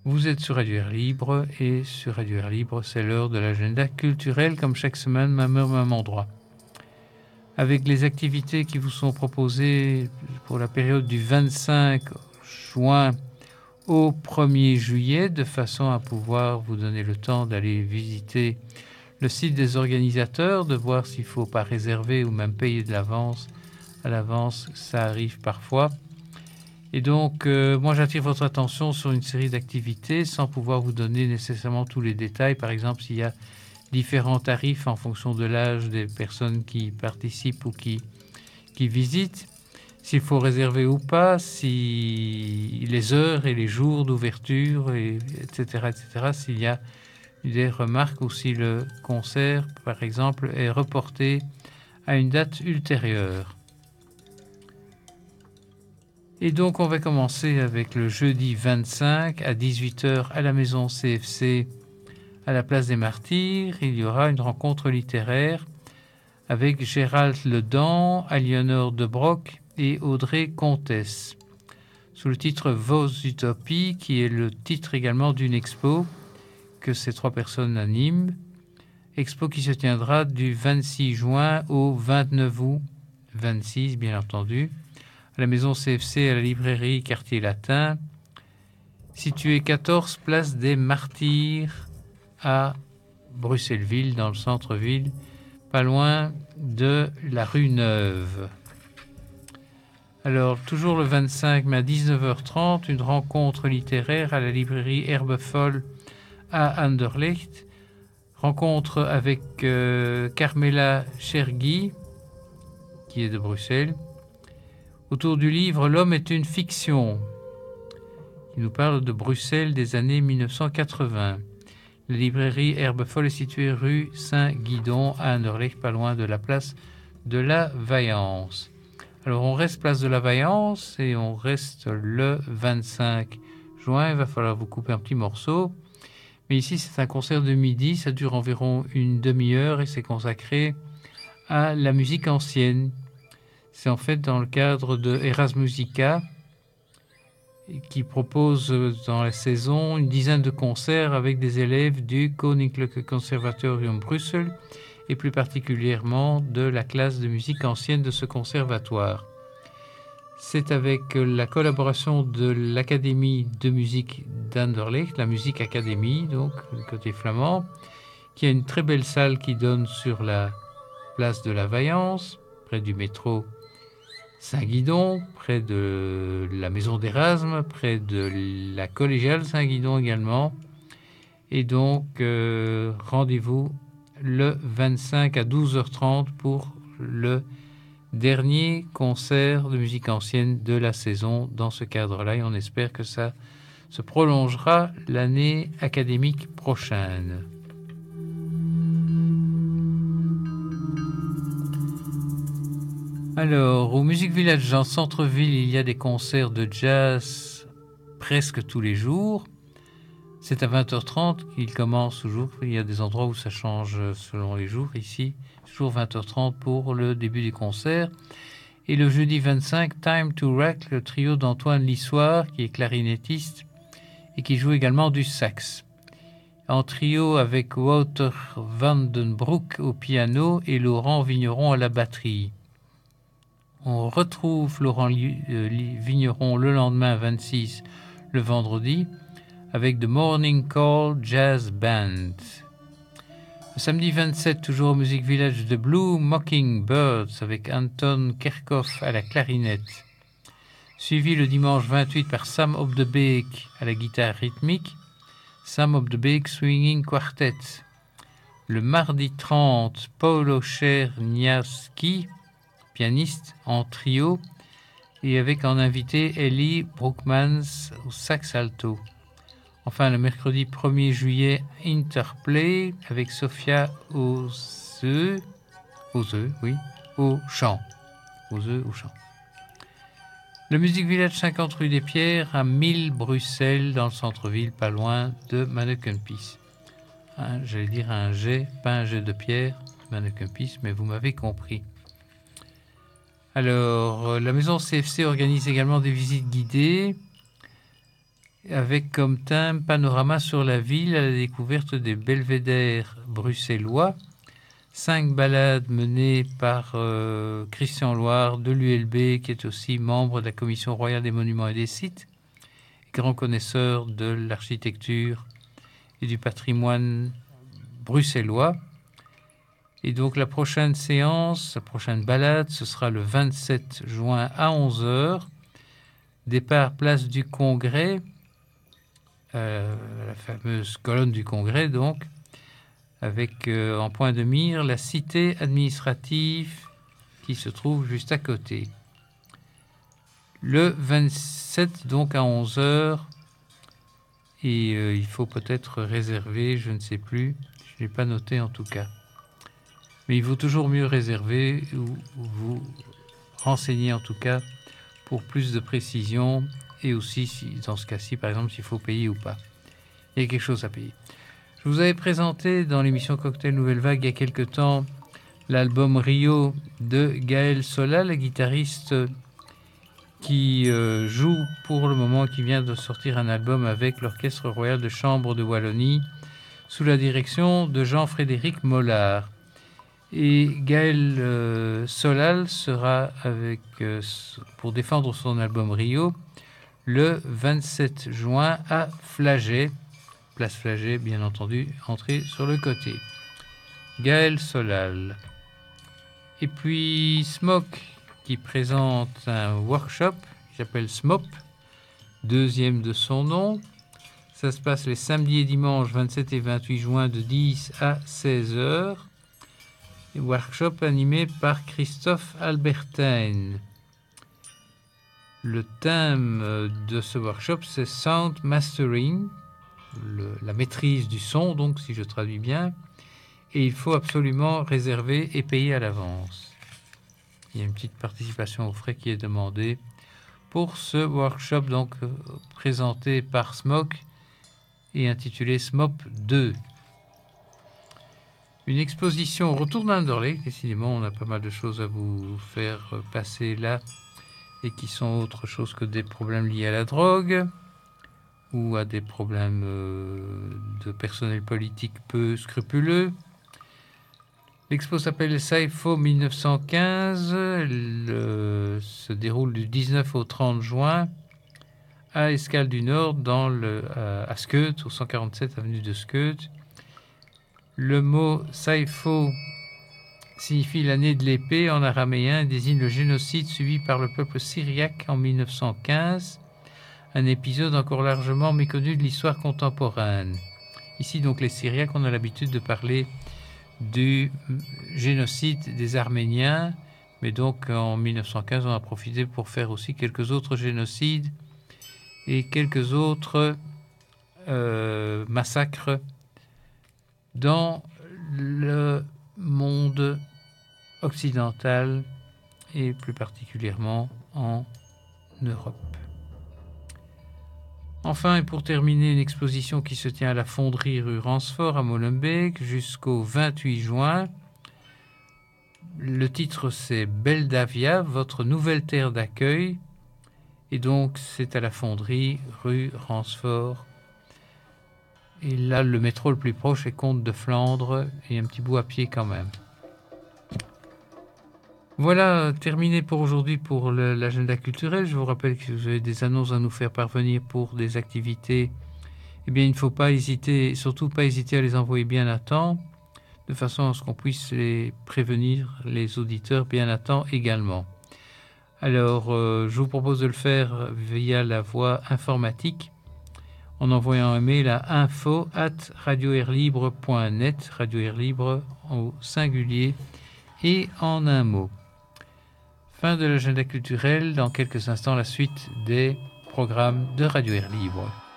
Vous êtes sur Radio Air Libre et sur Radio Air Libre, c'est l'heure de l'agenda culturel comme chaque semaine, même heure, même endroit. Avec les activités qui vous sont proposées pour la période du 25 juin au 1er juillet, de façon à pouvoir vous donner le temps d'aller visiter le site des organisateurs, de voir s'il ne faut pas réserver ou même payer de l'avance. À l'avance, ça arrive parfois. Et donc, moi, j'attire votre attention sur une série d'activités sans pouvoir vous donner nécessairement tous les détails. Par exemple, s'il y a différents tarifs en fonction de l'âge des personnes qui participent ou qui visitent, s'il faut réserver ou pas, si les heures et les jours d'ouverture, etc., s'il y a des remarques ou si le concert, par exemple, est reporté à une date ultérieure. Et donc, on va commencer avec le jeudi 25 à 18h à la maison CFC à la place des Martyrs. Il y aura une rencontre littéraire avec Gérald Ledan, Aliénor de Broc et Audrey Comtesse, sous le titre Vos Utopies, qui est le titre également d'une expo que ces trois personnes animent. Expo qui se tiendra du 26 juin au 29 août, 26 bien entendu, à la maison CFC à la librairie Quartier Latin, située 14 place des Martyrs à Bruxelles-Ville, dans le centre-ville, pas loin de la rue Neuve. Alors, toujours le 25 mai à 19h30, une rencontre littéraire à la librairie Herbefolle à Anderlecht. Rencontre avec Carmela Chergui, qui est de Bruxelles, autour du livre L'homme est une fiction, qui nous parle de Bruxelles des années 1980. La librairie Herbefolle est située rue Saint-Guidon à Anderlecht, pas loin de la place de la Vaillance. Alors on reste place de la Vaillance et on reste le 25 juin. Il va falloir vous couper un petit morceau. Mais ici c'est un concert de midi, ça dure environ une demi-heure et c'est consacré à la musique ancienne. C'est en fait dans le cadre de Erasmusica, qui propose dans la saison une dizaine de concerts avec des élèves du Koninklijke Conservatorium Bruxelles et plus particulièrement de la classe de musique ancienne de ce conservatoire. C'est avec la collaboration de l'Académie de musique d'Anderlecht, la Musique Académie, donc du côté flamand, qui a une très belle salle qui donne sur la place de la Vaillance, près du métro Saint-Guidon, près de la maison d'Erasme, près de la collégiale Saint-Guidon également. Et donc, rendez-vous le 25 à 12h30 pour le dernier concert de musique ancienne de la saison dans ce cadre-là. Et on espère que ça se prolongera l'année académique prochaine. Alors, au Music Village, en centre-ville, il y a des concerts de jazz presque tous les jours. C'est à 20h30 qu'il commence toujours. Il y a des endroits où ça change selon les jours. Ici, toujours 20h30 pour le début des concerts. Et le jeudi 25, Time to Rock, le trio d'Antoine Lissoire, qui est clarinettiste et qui joue également du sax. En trio avec Wouter van den Broek au piano et Laurent Vigneron à la batterie. On retrouve Laurent Vigneron le lendemain 26, le vendredi, avec The Morning Call Jazz Band. Le samedi 27, toujours au Music Village, The Blue Mockingbirds avec Anton Kerkhoff à la clarinette. Suivi le dimanche 28 par Sam op de Beek à la guitare rythmique, Sam op de Beek Swinging Quartet. Le mardi 30, Paulo Czerniawski, pianiste en trio, et avec en invité Ellie Broekmans au sax alto. Enfin, le mercredi 1er juillet, Interplay avec Sophia au chant. Au chant. Le Music Village 50 rue des Pierres à 1000 Bruxelles, dans le centre-ville, pas loin de Manneken-Pis. J'allais dire un jet, pas un jet de pierre, Manneken-Pis, mais vous m'avez compris. Alors, la maison CFC organise également des visites guidées avec comme thème panorama sur la ville à la découverte des belvédères bruxellois. 5 balades menées par Christian Loire de l'ULB, qui est aussi membre de la Commission royale des monuments et des sites, grand connaisseur de l'architecture et du patrimoine bruxellois. Et donc la prochaine séance, la prochaine balade, ce sera le 27 juin à 11h. Départ place du Congrès, la fameuse colonne du Congrès donc, avec en point de mire la cité administrative qui se trouve juste à côté. Le 27 donc à 11h, et il faut peut-être réserver, je ne sais plus, je n'ai pas noté en tout cas. Mais il vaut toujours mieux réserver ou vous renseigner en tout cas pour plus de précision, et aussi si, dans ce cas-ci par exemple s'il faut payer ou pas. Il y a quelque chose à payer. Je vous avais présenté dans l'émission Cocktail Nouvelle Vague il y a quelque temps l'album Rio de Gaël Solal, le guitariste qui joue pour le moment, qui vient de sortir un album avec l'Orchestre Royal de Chambre de Wallonie sous la direction de Jean-Frédéric Mollard. Et Gaël Solal sera avec, pour défendre son album Rio le 27 juin à Flagey. Place Flagey, bien entendu, entrée sur le côté. Gaël Solal. Et puis Smoke, qui présente un workshop qui s'appelle SMOP, deuxième de son nom. Ça se passe les samedis et dimanches 27 et 28 juin de 10 à 16h. Workshop animé par Christophe Albertijn. Le thème de ce workshop, c'est Sound Mastering, la maîtrise du son, donc si je traduis bien, et il faut absolument réserver et payer à l'avance. Il y a une petite participation aux frais qui est demandée pour ce workshop, donc présenté par Smoke et intitulé SMOP 2. Une exposition au retour d'Anderlecht. Décidément, on a pas mal de choses à vous faire passer là, et qui sont autre chose que des problèmes liés à la drogue ou à des problèmes de personnel politique peu scrupuleux. L'expo s'appelle SAIFO 1915, se déroule du 19 au 30 juin à Escale du Nord, à Skeut, au 147 avenue de Skeut. Le mot SAIFO signifie l'année de l'épée en araméen et désigne le génocide subi par le peuple syriaque en 1915, un épisode encore largement méconnu de l'histoire contemporaine. Ici, donc, les Syriaques, on a l'habitude de parler du génocide des Arméniens, mais donc en 1915, on a profité pour faire aussi quelques autres génocides et quelques autres massacres dans le monde occidental et plus particulièrement en Europe. Enfin, et pour terminer, une exposition qui se tient à la Fonderie rue Ransford à Molenbeek jusqu'au 28 juin. Le titre, c'est Beldavia, votre nouvelle terre d'accueil. Et donc, c'est à la Fonderie rue Ransford. Et là, le métro le plus proche est Comte de Flandre, et un petit bout à pied quand même. Voilà, terminé pour aujourd'hui pour l'agenda culturel. Je vous rappelle que vous avez des annonces à nous faire parvenir pour des activités. Eh bien, il ne faut pas hésiter, surtout pas hésiter à les envoyer bien à temps, de façon à ce qu'on puisse les prévenir, les auditeurs, bien à temps également. Alors, je vous propose de le faire via la voie informatique, en envoyant un mail à info@radioairlibre.net, Radio Air Libre au singulier et en un mot. Fin de l'agenda culturel. Dans quelques instants, la suite des programmes de Radio Air Libre.